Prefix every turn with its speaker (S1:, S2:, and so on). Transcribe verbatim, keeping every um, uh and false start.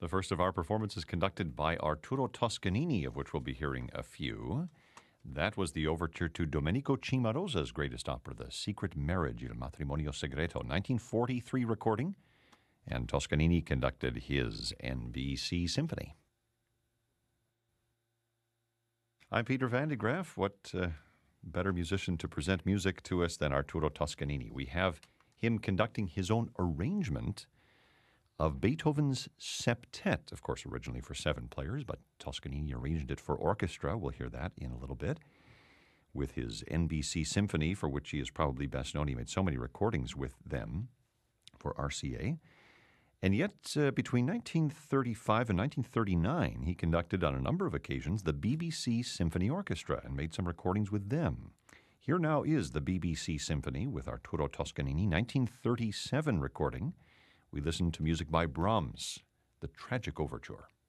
S1: The first of our performances conducted by Arturo Toscanini, of which we'll be hearing a few. That was the overture to Domenico Cimarosa's greatest opera, The Secret Marriage, Il Matrimonio Segreto, nineteen forty-three recording, and Toscanini conducted his N B C Symphony. I'm Peter Van de Graaff. What uh, better musician to present music to us than Arturo Toscanini? We have him conducting his own arrangement of Beethoven's Septet, of course, originally for seven players, but Toscanini arranged it for orchestra. We'll hear that in a little bit. With his N B C Symphony, for which he is probably best known. He made so many recordings with them for R C A. And yet, uh, between nineteen thirty-five and nineteen thirty-nine, he conducted on a number of occasions the B B C Symphony Orchestra and made some recordings with them. Here now is the B B C Symphony with Arturo Toscanini, nineteen thirty-seven recording. We listen to music by Brahms, the Tragic Overture.